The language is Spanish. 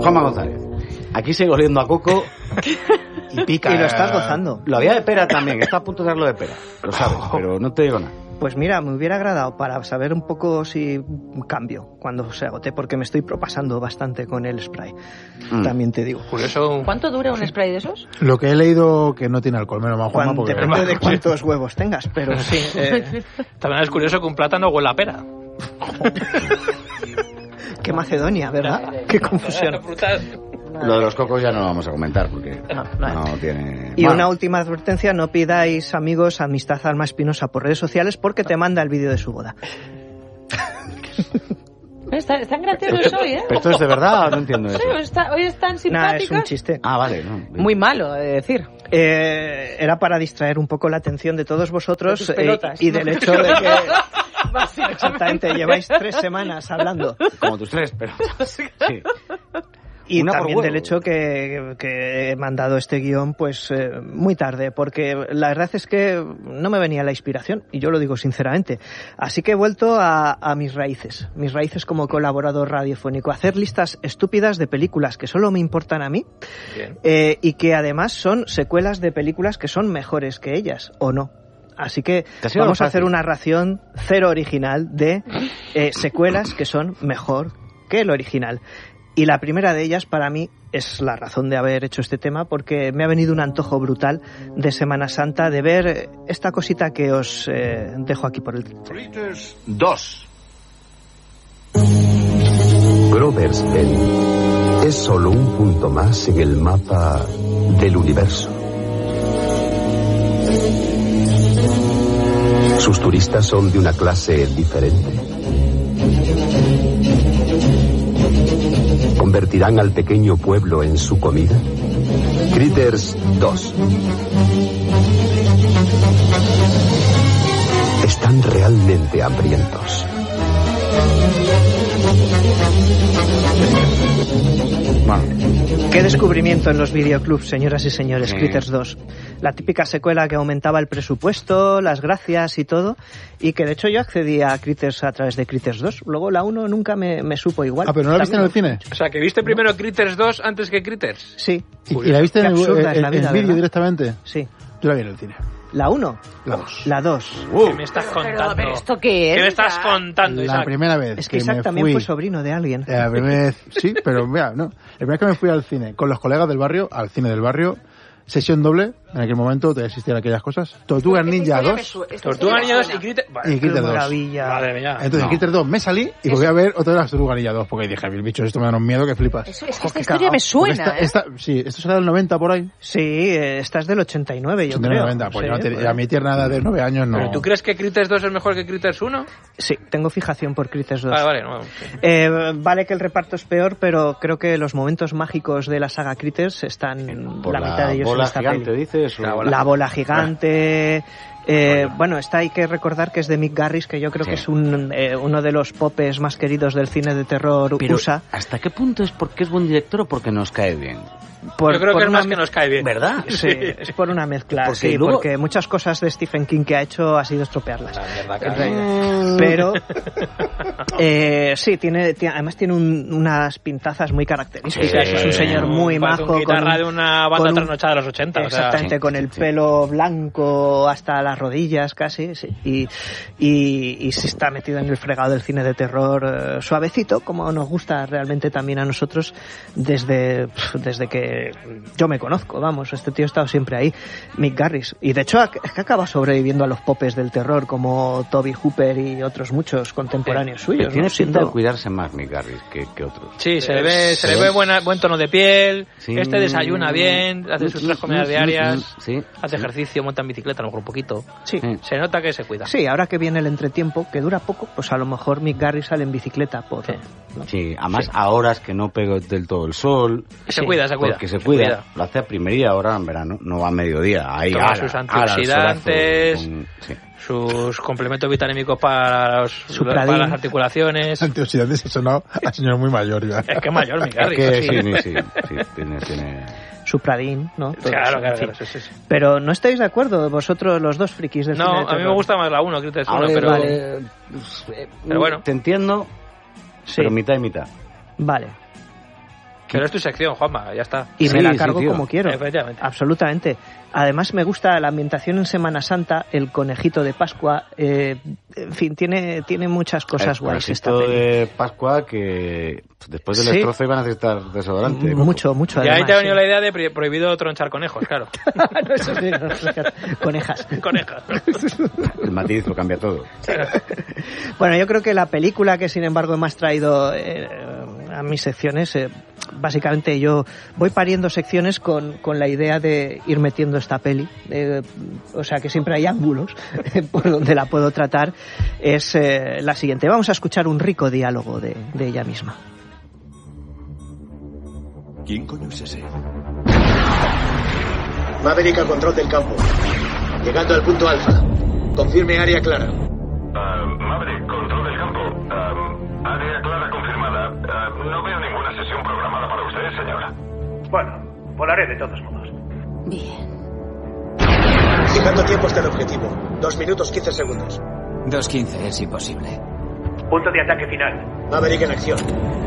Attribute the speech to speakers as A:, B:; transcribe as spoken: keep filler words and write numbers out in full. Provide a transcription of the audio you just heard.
A: Juanma González. Aquí sigo oliendo a coco y pica.
B: Y lo estás gozando.
A: Lo había de pera también, está a punto de darlo de pera. Lo sabes, pero no te digo nada.
B: Pues mira, me hubiera agradado para saber un poco si cambio cuando se agote, porque me estoy propasando bastante con el spray. Mm. También te digo.
C: Curioso.
D: ¿Cuánto dura un spray de esos?
E: Lo que he leído que no tiene alcohol, menos mal, Juanma, porque...
B: Depende de cuántos huevos tengas, pero sí. Eh...
C: También es curioso que un plátano huela a pera.
B: Qué Macedonia, ¿verdad? Qué confusión.
A: Lo de los cocos ya no lo vamos a comentar porque no, no, no tiene...
B: Y bueno. Una última advertencia, no pidáis, amigos, amistad Alma Espinosa por redes sociales porque te manda el vídeo de su boda.
D: Están, están graciosos hoy, ¿eh?
A: ¿Pero esto es de verdad o no entiendo eso?
D: Sí, está, hoy están simpáticos.
B: Nah, es un chiste.
A: Ah, vale. No,
D: muy malo, he de decir.
B: Eh, era para distraer un poco la atención de todos vosotros
D: de pelotas,
B: eh, y
D: ¿no?
B: del hecho de que... Exactamente, lleváis tres semanas hablando.
A: Como tus tres, pero... Sí.
B: Y Una también del hecho que, que he mandado este guión pues eh, muy tarde, porque la verdad es que no me venía la inspiración, y yo lo digo sinceramente. Así que he vuelto a, a mis raíces, mis raíces como colaborador radiofónico, a hacer listas estúpidas de películas que solo me importan a mí, eh, y que además son secuelas de películas que son mejores que ellas, ¿o no? Así que vamos a hacer una ración cero original de eh, secuelas que son mejor que el original. Y la primera de ellas, para mí, es la razón de haber hecho este tema, porque me ha venido un antojo brutal de Semana Santa de ver esta cosita que os eh, dejo aquí por el...
A: Critters dos.
F: Grover's Bend es solo un punto más en el mapa del universo. Sus turistas son de una clase diferente. ¿Convertirán al pequeño pueblo en su comida? Critters dos. Están realmente hambrientos.
B: Bueno, qué descubrimiento en los videoclubs, señoras y señores, sí. Critters dos. La típica secuela que aumentaba el presupuesto, las gracias y todo, y que de hecho yo accedí a Critters a través de Critters dos. Luego la uno nunca me, me supo igual.
E: Ah, pero no la viste en el cine.
C: O sea, que viste primero Critters dos antes que Critters.
B: Sí.
E: ¿Y, y la viste en el, el, el, el vídeo directamente?
B: Sí.
E: Yo la vi en el cine.
B: ¿La uno?
E: La dos.
B: La dos.
C: Uh, ¿Qué me estás contando?
D: Pero, pero, ¿esto qué es?
C: ¿Qué me estás contando, Isaac?
E: La primera vez
B: Es que,
E: que
B: Isaac
E: me
B: también
E: fui,
B: fue sobrino de alguien.
E: La primera vez, sí, pero mira, no. La primera vez que me fui al cine con los colegas del barrio, al cine del barrio, sesión doble, en aquel momento todavía existían aquellas cosas. Tortugas Ninja dos.
C: Tortugas Ninja dos y Critters...
E: Y Critters dos.
B: Maravilla.
C: Madre mía.
E: Entonces, no. Critters dos me salí y volví a ver otra de las Tortugas Ninja dos, porque dije, el bicho, esto me da un miedo que flipas.
D: Eso, es que esta historia me suena,
E: esta,
D: ¿eh?
E: esta, sí, esto será del noventa por ahí.
B: Sí, esta es del ochenta y nueve, yo
E: ochenta y nueve,
B: creo.
E: noventa, pues
B: sí,
E: yo,
B: pues...
E: a mi tierna edad de nueve años no...
C: ¿Pero tú crees que Critters dos es mejor que Critters uno?
B: Sí, tengo fijación por Critters dos.
C: Vale, vale. No, sí.
B: eh, vale que el reparto es peor, pero creo que los momentos mágicos de la saga Critters están
A: por
B: la,
A: la
B: mitad de ellos
A: bola
B: en esta
A: gigante,
B: peli.
A: dices,
B: la, bola. la bola gigante... Eh, bueno, esta hay que recordar que es de Mick Garris, que yo creo sí. que es un, eh, uno de los popes más queridos del cine de terror
A: Pero,
B: U S A.
A: ¿hasta qué punto es porque es buen director o porque nos cae bien?
B: Por,
C: yo creo
B: por
C: que es
B: una
C: más que nos cae bien.
A: ¿Verdad?
B: Sí, es por una mezcla.
A: Porque
B: sí,
A: luego...
B: porque muchas cosas de Stephen King que ha hecho ha sido estropearlas.
C: La mierda,
B: Pero, eh, sí, tiene, tiene, además tiene un, unas pintazas muy características. Sí, es un señor muy majo.
C: Con guitarra
B: con,
C: de una banda trasnochada de los ochenta.
B: Exactamente,
C: o sea,
B: con el sí, pelo sí. blanco hasta las rodillas casi. Sí, y, y, y se está metido en el fregado del cine de terror eh, suavecito, como nos gusta realmente también a nosotros desde, desde que yo me conozco, vamos, este tío ha estado siempre ahí, Mick Garris, y de hecho es que acaba sobreviviendo a los popes del terror como Toby Hooper y otros muchos contemporáneos
A: sí.
B: suyos.
A: Tiene
B: ¿no?
A: pinta de cuidarse más Mick Garris que, que otros.
C: Sí, se le ve, se le ve buena, buen tono de piel, sí. este desayuna bien, hace sus tres comidas diarias,
A: sí.
C: hace ejercicio, monta en bicicleta, a lo mejor un poquito.
B: Sí.
C: Se nota que se cuida.
B: Sí, ahora que viene el entretiempo, que dura poco, pues a lo mejor Mick Garris sale en bicicleta por...
A: Sí,
B: ¿no?
A: sí además sí. a horas que no pega del todo el sol.
C: Se sí. cuida, se cuida.
A: Porque se cuida. Se cuida. Lo hace a primería hora en verano, no va a mediodía. Ahí
C: toma
A: ara,
C: sus antioxidantes,
A: ara, con, sí.
C: sus complementos vitamínicos para, los, para las articulaciones.
E: Antioxidantes, he sonado a señor muy mayor ya.
C: Es que es mayor, mi Garris.
A: Es que sí, sí, sí, sí tiene... tiene...
B: Supradín, ¿no? Todo
C: claro,
B: eso,
C: claro,
B: sí.
C: claro sí, sí, sí.
B: Pero ¿no estáis de acuerdo vosotros los dos frikis del
C: no,
B: cine de
C: terror? No, a mí me gusta más la uno, Critters uno, pero...
A: Vale.
C: Pero bueno.
A: Te entiendo, sí. pero mitad y mitad.
B: Vale.
C: Pero es tu sección, Juanma, ya está.
B: Y
A: sí,
B: me la cargo
A: sí,
B: como quiero.
C: Efectivamente.
B: Absolutamente. Además me gusta la ambientación en Semana Santa, el conejito de Pascua, eh, en fin, tiene, tiene muchas cosas
A: el
B: guays esta
A: conejito
B: peli.
A: de Pascua que después del
B: Sí.
A: destrozo iban a necesitar desodorante.
B: Mucho, mucho.
C: Y ahí
B: además,
C: te ha venido
B: sí.
C: la idea de pri- prohibido tronchar conejos, claro.
B: No, eso sí, no, conejas.
C: Conejas.
A: El matiz lo cambia todo.
B: Bueno, yo creo que la película que sin embargo me has traído eh, a mis secciones, eh, básicamente yo voy pariendo secciones con, con la idea de ir metiendo esta peli, eh, o sea que siempre hay ángulos por donde la puedo tratar, es eh, la siguiente. Vamos a escuchar un rico diálogo de, de ella misma.
G: ¿Quién coño es ese?
H: Maverick a control del campo. Llegando al punto alfa. Confirme área clara.
I: Uh, Maverick, control del campo. Uh, área clara confirmada. Uh, no veo ninguna sesión programada para usted, señora.
H: Bueno, volaré de todos modos.
D: Bien.
H: Fijando tiempos del objetivo. Dos minutos quince segundos.
G: dos quince es imposible.
H: Punto de ataque final. Maverick en acción.